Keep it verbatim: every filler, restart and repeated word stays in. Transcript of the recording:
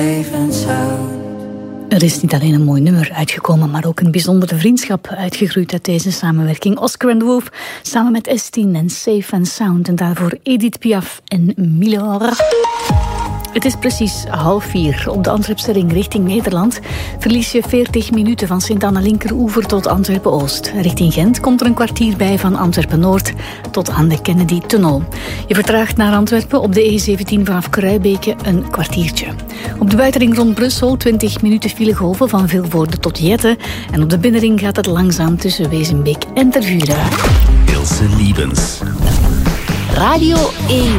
Er is niet alleen een mooi nummer uitgekomen, maar ook een bijzondere vriendschap uitgegroeid uit deze samenwerking. Oscar and the Wolf samen met S tien en Safe and Sound. En daarvoor Edith Piaf en Milor. Het is precies half vier. Op de Antwerpse ring richting Nederland verlies je veertig minuten van Sint-Anna Linkeroever tot Antwerpen-Oost. Richting Gent komt er een kwartier bij van Antwerpen-Noord tot aan de Kennedy-tunnel. Je vertraagt naar Antwerpen op de E zeventien vanaf Kruibeke een kwartiertje. Op de buitenring rond Brussel twintig minuten filegolven van Vilvoorde tot Jette. En op de binnenring gaat het langzaam tussen Wezenbeek en Tervuren. Ilse Liebens. Radio één.